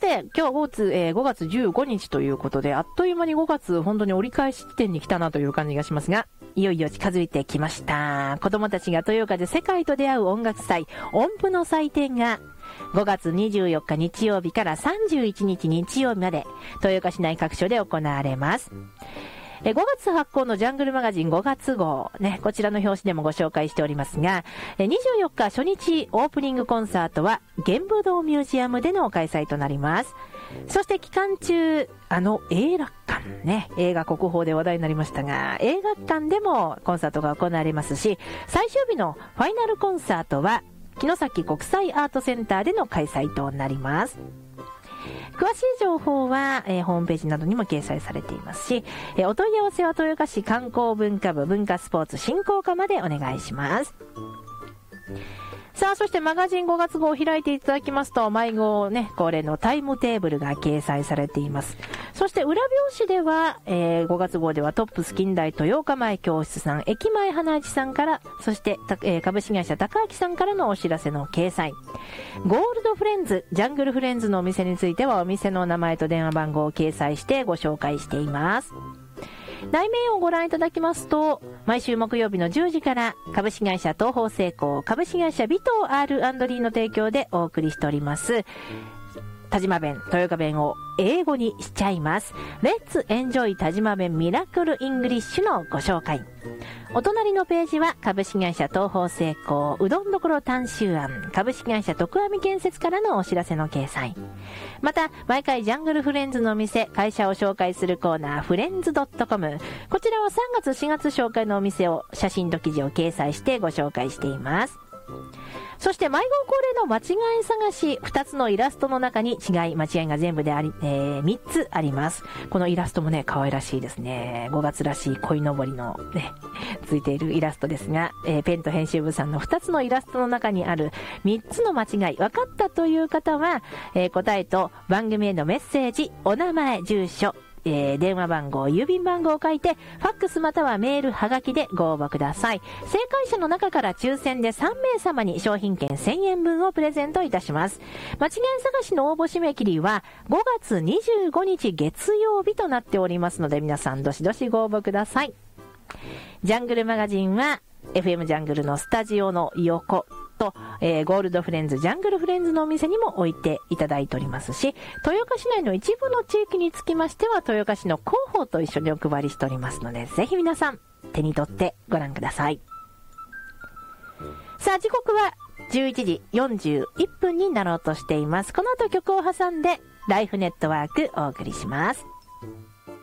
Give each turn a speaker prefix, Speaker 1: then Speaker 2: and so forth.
Speaker 1: て、今日5月15日ということで、あっという間に5月本当に折り返し地点に来たなという感じがしますが、いよいよ近づいてきました。子供たちが豊岡で世界と出会う音楽祭、音符の祭典が、5月24日日曜日から31日日曜日まで、豊岡市内各所で行われます。5月発行のジャングルマガジン5月号、ね、こちらの表紙でもご紹介しておりますが、24日初日オープニングコンサートは、玄武洞ミュージアムでの開催となります。そして期間中、映画館ね、映画国宝で話題になりましたが、映画館でもコンサートが行われますし、最終日のファイナルコンサートは、城崎国際アートセンターでの開催となります。詳しい情報は、ホームページなどにも掲載されていますし、お問い合わせは豊岡市観光文化部文化スポーツ振興課までお願いします。さあ、そしてマガジン5月号を開いていただきますと、毎号ね、恒例のタイムテーブルが掲載されています。そして裏表紙では、5月号ではトップス近代豊岡前教室さん、駅前花市さんから、そして、株式会社高明さんからのお知らせの掲載。ゴールドフレンズ、ジャングルフレンズのお店についてはお店の名前と電話番号を掲載してご紹介しています。内面をご覧いただきますと、毎週木曜日の10時から株式会社東方成功、株式会社尾藤 R&D の提供でお送りしております田島弁、豊岡弁を英語にしちゃいます。Let's Enjoy 田島弁ミラクルイングリッシュのご紹介。お隣のページは株式会社東方成功、うどんどころタンシューアン、株式会社徳網建設からのお知らせの掲載。また、毎回ジャングルフレンズのお店、会社を紹介するコーナー、フレンズ .com。こちらは3月4月紹介のお店を写真と記事を掲載してご紹介しています。そして毎号恒例の間違い探し、2つのイラストの中に間違いが全部で3つあります。このイラストもね、可愛らしいですね。5月らしい鯉のぼりのね、ついているイラストですが、ペンと編集部さんの2つのイラストの中にある3つの間違い、分かったという方は、答えと番組へのメッセージ、お名前、住所、電話番号、郵便番号を書いて、ファックスまたはメール、はがきでご応募ください。正解者の中から抽選で3名様に商品券1000円分をプレゼントいたします。間違い探しの応募締め切りは5月25日月曜日となっておりますので、皆さんどしどしご応募ください。ジャングルマガジンは FM ジャングルのスタジオの横と、ゴールドフレンズ、ジャングルフレンズのお店にも置いていただいておりますし、豊岡市内の一部の地域につきましては、豊岡市の広報と一緒にお配りしておりますので、ぜひ皆さん手に取ってご覧ください。さあ、時刻は11時41分になろうとしています。この後曲を挟んで、ライフネットワークお送りします。